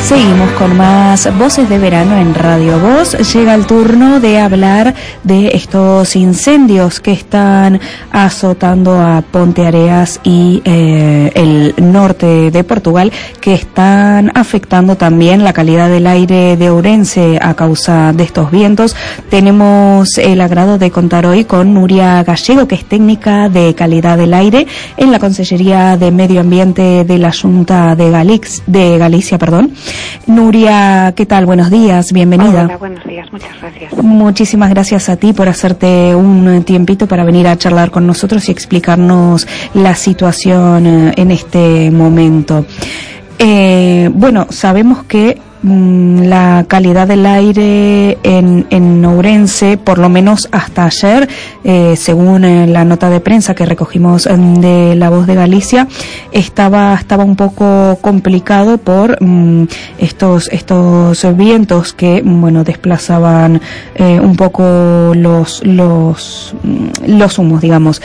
Seguimos con más Voces de Verano en Radio Voz. Llega el turno de hablar de estos incendios que están azotando a Ponteareas y el norte de Portugal, que están afectando también la calidad del aire de Ourense a causa de estos vientos. Tenemos el agrado de contar hoy con Nuria Gallego, que es técnica de calidad del aire en la Consellería de Medio Ambiente de la Xunta de Galicia. Nuria, ¿qué tal? Buenos días, bienvenida. Hola, buenos días, muchas gracias. Muchísimas gracias a ti por hacerte un tiempito para venir a charlar con nosotros y explicarnos la situación en este momento. Bueno, sabemos que la calidad del aire en Ourense, por lo menos hasta ayer, según la nota de prensa que recogimos de La Voz de Galicia, estaba un poco complicado por estos vientos que, bueno, desplazaban un poco los humos, digamos.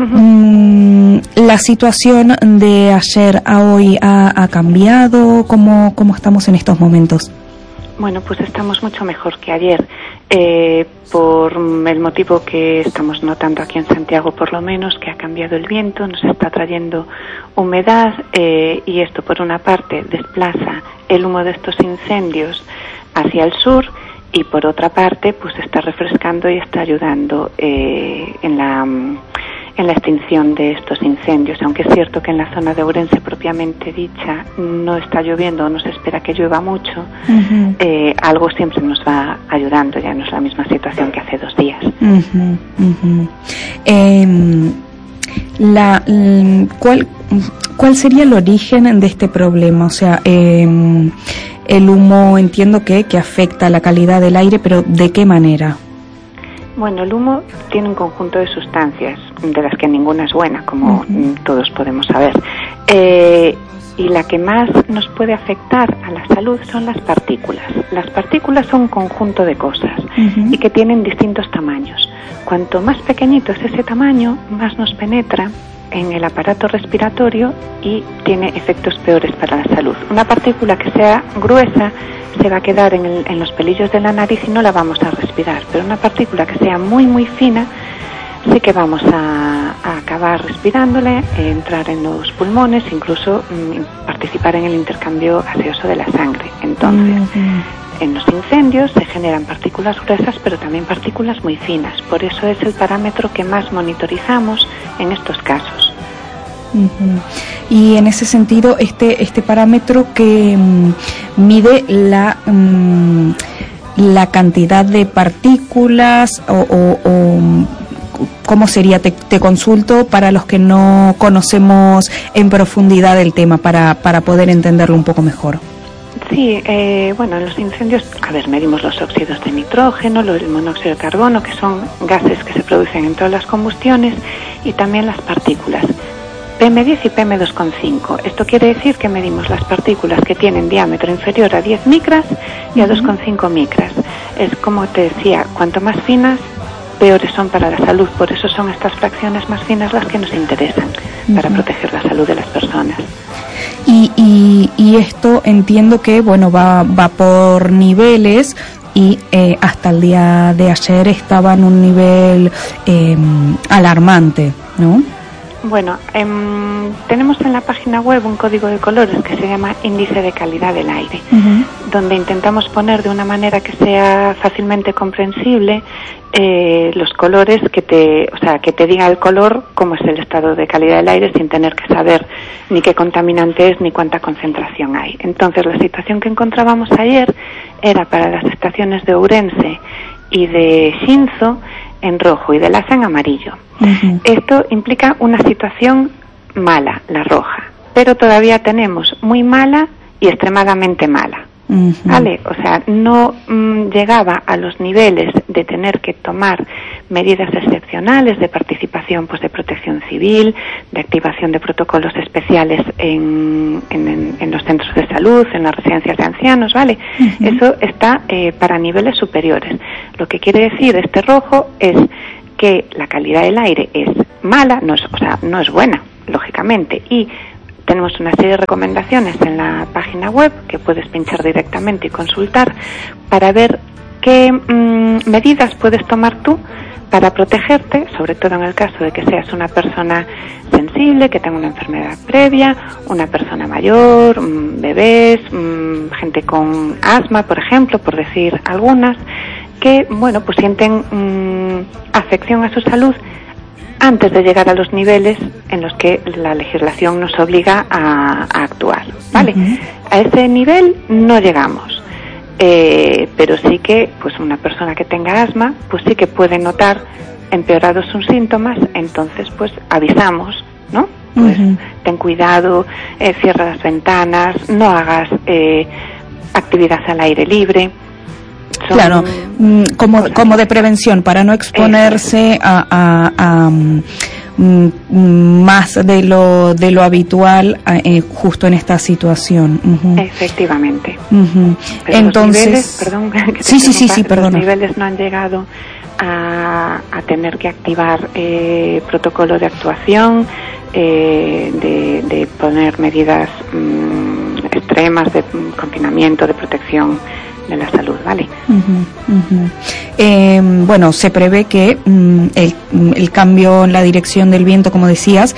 La situación de ayer a hoy ha cambiado. ¿Cómo estamos en estos momentos? Bueno, pues estamos mucho mejor que ayer, por el motivo que estamos notando aquí en Santiago, por lo menos, que ha cambiado el viento, nos está trayendo humedad, y esto, por una parte, desplaza el humo de estos incendios hacia el sur, y por otra parte, pues está refrescando y está ayudando en la extinción de estos incendios, aunque es cierto que en la zona de Ourense propiamente dicha no está lloviendo, no se espera que llueva mucho. Algo siempre nos va ayudando, ya no es la misma situación que hace 2 días. ¿Cuál sería el origen de este problema? O sea, el humo entiendo que afecta la calidad del aire, pero ¿de qué manera? Bueno, el humo tiene un conjunto de sustancias, de las que ninguna es buena, como todos podemos saber. Y la que más nos puede afectar a la salud son las partículas. Las partículas son un conjunto de cosas y que tienen distintos tamaños. Cuanto más pequeñito es ese tamaño, más nos penetra en el aparato respiratorio y tiene efectos peores para la salud. Una partícula que sea gruesa se va a quedar en los pelillos de la nariz y no la vamos a respirar, pero una partícula que sea muy muy fina sí que vamos a acabar respirándola, entrar en los pulmones, incluso participar en el intercambio gaseoso de la sangre. Entonces, en los incendios se generan partículas gruesas, pero también partículas muy finas. Por eso es el parámetro que más monitorizamos en estos casos. Y en ese sentido, este parámetro que mide la cantidad de partículas o ¿cómo sería? Te consulto para los que no conocemos en profundidad el tema, para poder entenderlo un poco mejor. Sí, bueno, en los incendios, medimos los óxidos de nitrógeno, el monóxido de carbono, que son gases que se producen en todas las combustiones, y también las partículas, PM10 y PM2,5. Esto quiere decir que medimos las partículas que tienen diámetro inferior a 10 micras y a 2,5 micras. Es como te decía, cuanto más finas, peores son para la salud. Por eso son estas fracciones más finas las que nos interesan para proteger la salud de las personas. Y esto entiendo que, bueno, va por niveles, y hasta el día de ayer estaba en un nivel alarmante, ¿no? Bueno, tenemos en la página web un código de colores que se llama Índice de Calidad del Aire, donde intentamos poner de una manera que sea fácilmente comprensible los colores, que te diga el color cómo es el estado de calidad del aire, sin tener que saber ni qué contaminante es ni cuánta concentración hay. Entonces, la situación que encontrábamos ayer era para las estaciones de Ourense y de Xinzo en rojo y de Lasa en amarillo. Esto implica una situación mala, la roja, pero todavía tenemos muy mala y extremadamente mala. ¿Vale? O sea, no llegaba a los niveles de tener que tomar medidas excepcionales de participación, pues de protección civil, de activación de protocolos especiales en los centros de salud, en las residencias de ancianos, ¿vale? Eso está para niveles superiores. Lo que quiere decir este rojo es que la calidad del aire es mala, no es buena, lógicamente, y Tenemos una serie de recomendaciones en la página web que puedes pinchar directamente y consultar para ver qué medidas puedes tomar tú para protegerte, sobre todo en el caso de que seas una persona sensible, que tenga una enfermedad previa, una persona mayor, bebés, gente con asma, por ejemplo, por decir algunas, que, bueno, pues sienten afección a su salud antes de llegar a los niveles en los que la legislación nos obliga a actuar, ¿vale? Uh-huh. A ese nivel no llegamos, pero sí que, pues una persona que tenga asma, pues sí que puede notar empeorados sus síntomas, entonces pues avisamos, ¿no? Pues uh-huh. Ten cuidado, cierra las ventanas, no hagas actividad al aire libre. Claro, como de prevención, para no exponerse a más de lo habitual justo en esta situación. Uh-huh. Efectivamente. Uh-huh. Entonces, los niveles no han llegado a tener que activar protocolo de actuación, de poner medidas extremas de confinamiento, de protección de la salud, ¿vale? Uh-huh, uh-huh. Bueno, se prevé que el cambio en la dirección del viento, como decías,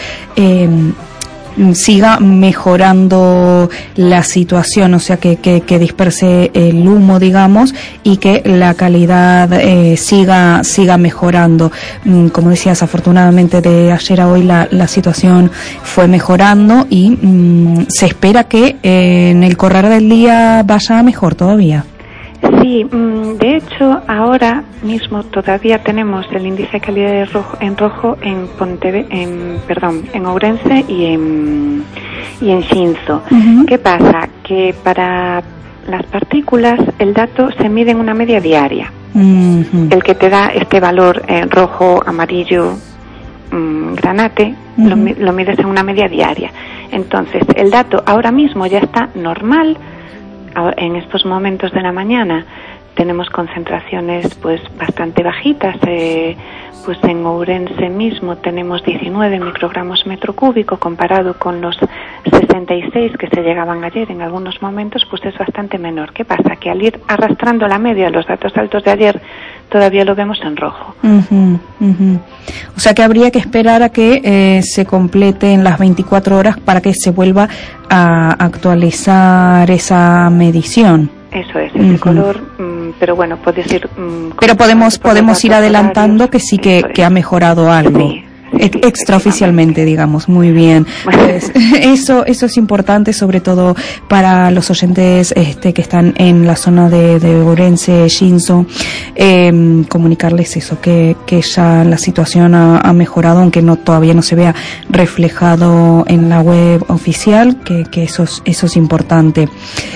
siga mejorando la situación, o sea, que disperse el humo, digamos, y que la calidad siga mejorando. Como decías, afortunadamente de ayer a hoy la situación fue mejorando y se espera que en el correr del día vaya mejor todavía. Sí, de hecho ahora mismo todavía tenemos el índice de calidad en rojo en en Ourense y en Xinzo. Uh-huh. ¿Qué pasa? Que para las partículas el dato se mide en una media diaria. Uh-huh. El que te da este valor rojo, amarillo, granate, uh-huh. lo mides en una media diaria. Entonces el dato ahora mismo ya está normal. En estos momentos de la mañana tenemos concentraciones pues bastante bajitas, pues en Ourense mismo tenemos 19 microgramos metro cúbico comparado con los 66 que se llegaban ayer en algunos momentos, pues es bastante menor. ¿Qué pasa? Que al ir arrastrando la media, los datos altos de ayer, todavía lo vemos en rojo. Uh-huh, uh-huh. O sea que habría que esperar a que se completen las 24 horas para que se vuelva a actualizar esa medición. Eso es, ese uh-huh. color, pero bueno, puedes ir... pero podemos ir adelantando que sí que ha mejorado algo. Sí. Extraoficialmente, digamos. Muy bien. Pues, eso es importante, sobre todo para los oyentes que están en la zona de Ourense, Xinzo, comunicarles eso, que ya la situación ha mejorado, aunque todavía no se vea reflejado en la web oficial, que eso es importante.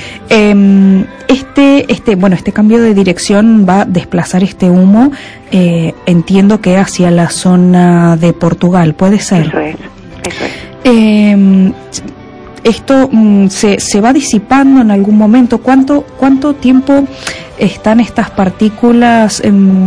Este cambio de dirección va a desplazar este humo, entiendo que hacia la zona de Portugal, ¿puede ser? Eso es. Esto se va disipando en algún momento. ¿Cuánto tiempo están estas partículas,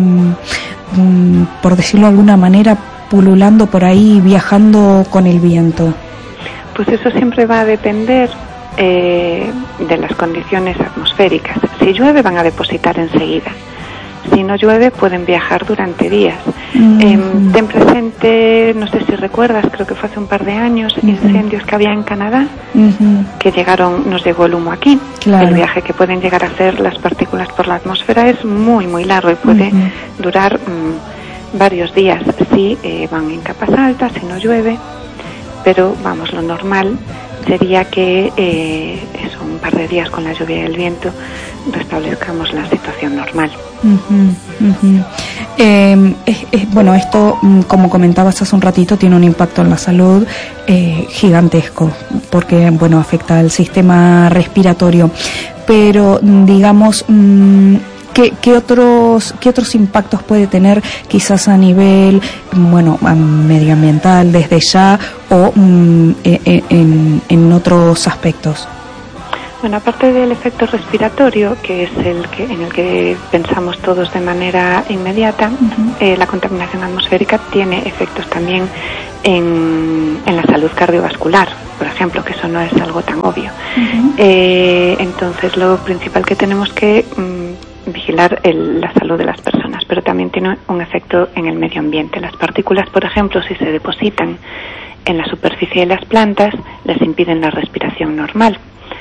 por decirlo de alguna manera, pululando por ahí, viajando con el viento? Pues eso siempre va a depender de las condiciones atmosféricas. Si llueve van a depositar enseguida. Si no llueve pueden viajar durante días. Uh-huh. Ten presente, no sé si recuerdas, creo que fue hace un par de años, uh-huh. incendios que había en Canadá, uh-huh. que nos llegó el humo aquí. Claro. El viaje que pueden llegar a hacer las partículas por la atmósfera es muy muy largo y puede uh-huh. durar varios días si van en capas altas, si no llueve, pero vamos, lo normal sería que un par de días con la lluvia y el viento restablezcamos la situación normal. Uh-huh, uh-huh. Bueno, esto, como comentabas hace un ratito, tiene un impacto en la salud gigantesco, porque bueno, afecta al sistema respiratorio, pero digamos, ¿qué otros impactos puede tener quizás a nivel medioambiental desde ya o en otros aspectos? Bueno, aparte del efecto respiratorio, que es en el que pensamos todos de manera inmediata, la contaminación atmosférica tiene efectos también en la salud cardiovascular, por ejemplo, que eso no es algo tan obvio. Entonces, lo principal que tenemos que vigilar la salud de las personas, pero también tiene un efecto en el medio ambiente. Las partículas, por ejemplo, si se depositan en la superficie de las plantas, les impiden la respiración normal.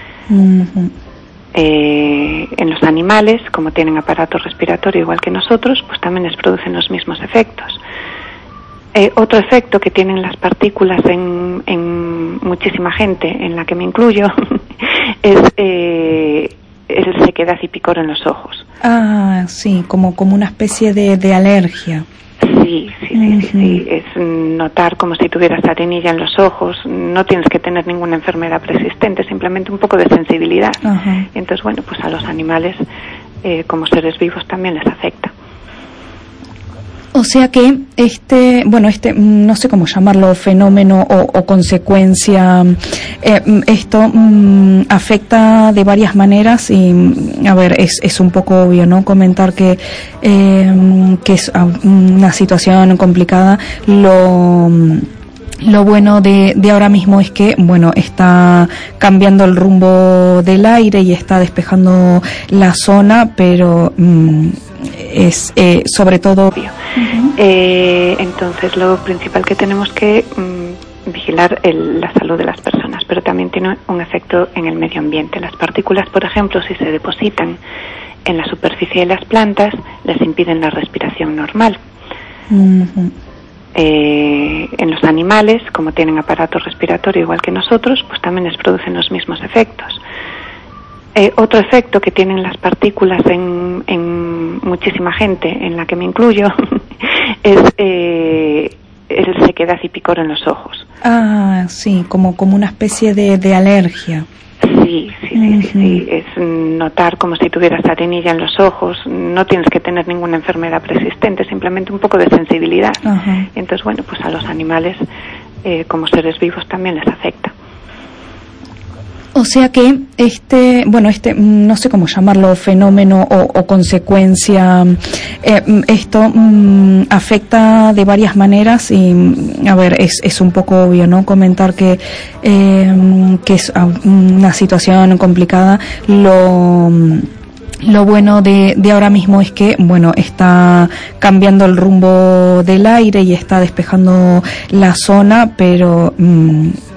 En los animales, como tienen aparato respiratorio igual que nosotros, pues también les producen los mismos efectos. Otro efecto que tienen las partículas en muchísima gente, en la que me incluyo, es sequedad y picor en los ojos. Ah, sí, como una especie de alergia. Sí, es notar como si tuvieras arenilla en los ojos. No tienes que tener ninguna enfermedad persistente, simplemente un poco de sensibilidad. Y entonces, bueno, pues a los animales como seres vivos también les afecta. O sea que no sé cómo llamarlo, fenómeno o consecuencia, esto afecta de varias maneras y, a ver, es un poco obvio, ¿no? Comentar que es una situación complicada. Lo bueno de ahora mismo es que, bueno, está cambiando el rumbo del aire y está despejando la zona, pero es sobre todo obvio. Entonces, lo principal que tenemos que vigilar la salud de las personas, pero también tiene un efecto en el medio ambiente. Las partículas, por ejemplo, si se depositan en la superficie de las plantas, les impiden la respiración normal. En los animales, como tienen aparato respiratorio igual que nosotros, pues también les producen los mismos efectos. Otro efecto que tienen las partículas en muchísima gente, en la que me incluyo, es sequedad y picor en los ojos. Ah, sí, como una especie de alergia. Sí, es notar como si tuvieras arenilla en los ojos. No tienes que tener ninguna enfermedad persistente, simplemente un poco de sensibilidad. Y entonces, bueno, pues a los animales como seres vivos también les afecta. O sea que no sé cómo llamarlo, fenómeno o consecuencia, esto afecta de varias maneras y, a ver, es un poco obvio, ¿no? Comentar que es una situación complicada. Lo bueno de ahora mismo es que, bueno, está cambiando el rumbo del aire y está despejando la zona, pero